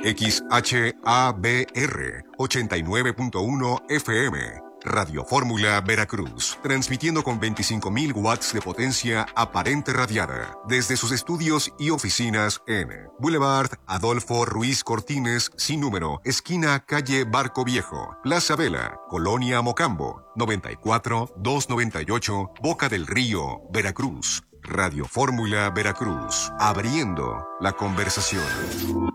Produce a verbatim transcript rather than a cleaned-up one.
X H A B R ochenta y nueve punto uno F M. Radio Fórmula Veracruz, transmitiendo con veinticinco mil watts de potencia aparente radiada desde sus estudios y oficinas en Boulevard Adolfo Ruiz Cortines, sin número, esquina calle Barco Viejo, Plaza Vela, Colonia Mocambo, noventa y cuatro doscientos noventa y ocho, Boca del Río, Veracruz. Radio Fórmula Veracruz, abriendo la conversación.